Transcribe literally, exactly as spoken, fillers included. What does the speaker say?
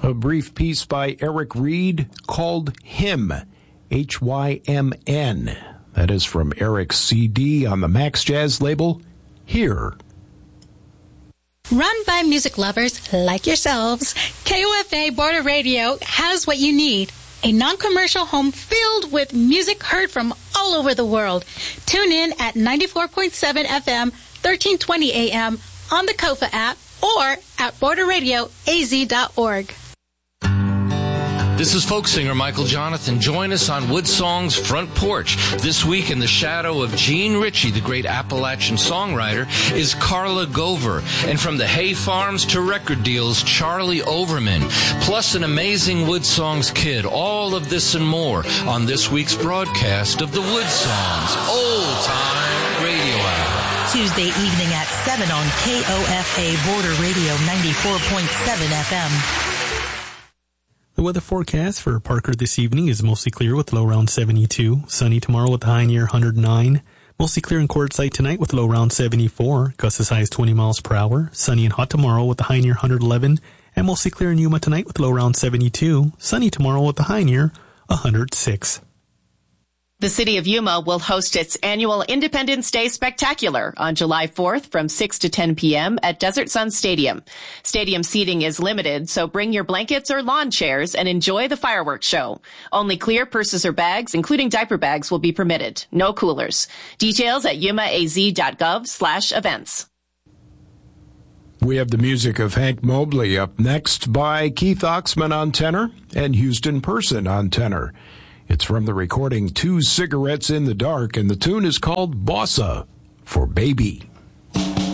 A brief piece by Eric Reed called Hymn, H Y M N. That is from Eric's C D on the Max Jazz label, Here. Run by music lovers like yourselves, K O F A Border Radio has what you need. A non-commercial home filled with music heard from all over the world. Tune in at ninety-four point seven F M, thirteen twenty A M on the Kofa app or at border radio a z dot org. This is folk singer Michael Jonathan. Join us on Woodsong's Front Porch. This week, in the shadow of Gene Ritchie, the great Appalachian songwriter, is Carla Gover. And from the hay farms to record deals, Charlie Overman. Plus an amazing Woodsongs kid. All of this and more on this week's broadcast of the Woodsongs Old Time Radio Hour. Tuesday evening at seven on K O F A Border Radio ninety-four point seven F M. The weather forecast for Parker this evening is mostly clear with low around seventy-two. Sunny tomorrow with a high near one hundred nine. Mostly clear in Quartzsite tonight with low around seventy-four. Gusts as high as twenty miles per hour. Sunny and hot tomorrow with a high near one hundred eleven. And mostly clear in Yuma tonight with low around seventy-two. Sunny tomorrow with a high near one hundred six. The city of Yuma will host its annual Independence Day Spectacular on July fourth from six to ten p.m. at Desert Sun Stadium. Stadium seating is limited, so bring your blankets or lawn chairs and enjoy the fireworks show. Only clear purses or bags, including diaper bags, will be permitted. No coolers. Details at yumaaz.gov slash events. We have the music of Hank Mobley up next by Keith Oxman on tenor and Houston Person on tenor. It's from the recording Two Cigarettes in the Dark, and the tune is called Bossa for Baby.